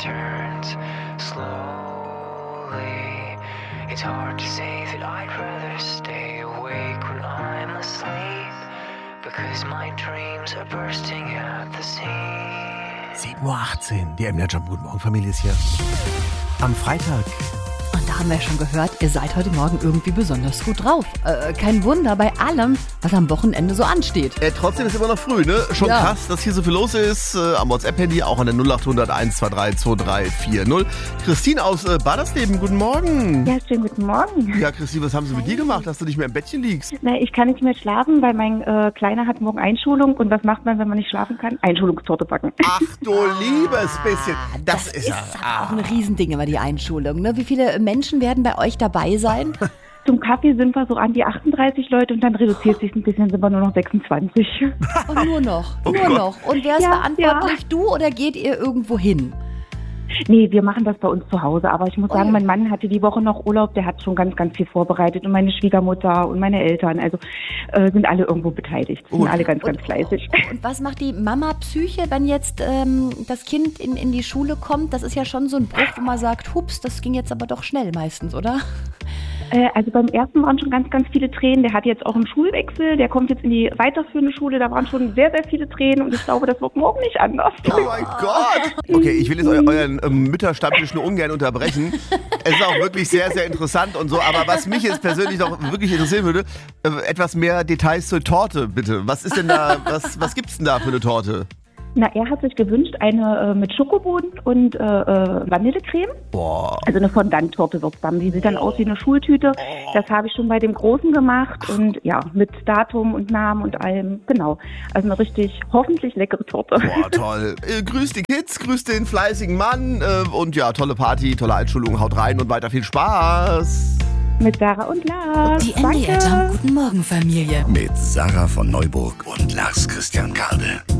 turns slowly. It's hard to say that I'd rather stay awake when I'm asleep, because my dreams are bursting at the seams. 7:18 Uhr, die MDR-Jump. Guten Morgen, Familie ist hier. Am Freitag. Und da haben wir schon gehört, ihr seid heute Morgen irgendwie besonders gut drauf. Kein Wunder bei allem, was am Wochenende so ansteht. Trotzdem ist immer noch früh, ne? Schon Ja. krass, dass hier so viel los ist. Am WhatsApp-Handy, auch an der 0800 123 2340. Christine aus Badersleben, guten Morgen. Ja, schönen guten Morgen. Ja, Christine, was haben sie mit dir gemacht, dass du nicht mehr im Bettchen liegst? Na, ich kann nicht mehr schlafen, weil mein Kleiner hat morgen Einschulung. Und was macht man, wenn man nicht schlafen kann? Einschulungstorte backen. Ach du liebes bisschen. Das ist ja... aber auch ein Riesending, immer die Einschulung. Ne? Wie viele Menschen werden bei euch dabei sein? Zum Kaffee sind wir so an die 38 Leute und dann reduziert sich ein bisschen, sind wir nur noch 26. Und nur noch. Oh nur Gott. noch. Und wer ist Ja, verantwortlich? Du oder geht ihr irgendwo hin? Nee, wir machen das bei uns zu Hause. Aber ich muss sagen, mein Mann hatte die Woche noch Urlaub. Der hat schon ganz, ganz viel vorbereitet. Und meine Schwiegermutter und meine Eltern. Also sind alle irgendwo beteiligt. Sind alle ganz, ganz fleißig. Und was macht die Mama-Psyche, wenn jetzt das Kind in die Schule kommt? Das ist ja schon so ein Bruch, wo man sagt, hups, das ging jetzt aber doch schnell meistens, oder? Also beim ersten waren schon ganz, ganz viele Tränen. Der hat jetzt auch einen Schulwechsel. Der kommt jetzt in die weiterführende Schule. Da waren schon sehr, sehr viele Tränen. Und ich glaube, das wird morgen nicht anders. Oh mein Gott! Okay, ich will jetzt euren Mütterstammtisch nur ungern unterbrechen. Es ist auch wirklich sehr, sehr interessant und so. Aber was mich jetzt persönlich noch wirklich interessieren würde, etwas mehr Details zur Torte, bitte. Was ist denn da, was gibt's denn da für eine Torte? Na, er hat sich gewünscht, eine mit Schokoboden und Vanillecreme. Boah. Also eine Fondant-Torte wird's dann. Die sieht dann aus wie eine Schultüte. Das habe ich schon bei dem Großen gemacht. Und ja, mit Datum und Namen und allem. Genau. Also eine richtig, hoffentlich leckere Torte. Boah, toll. Grüß die Kids, grüß den fleißigen Mann. Und ja, tolle Party, tolle Einschulung. Haut rein und weiter viel Spaß. Mit Sarah und Lars. Die MDR-Jump. Guten Morgen, Familie. Mit Sarah von Neuburg und Lars Christian Karde.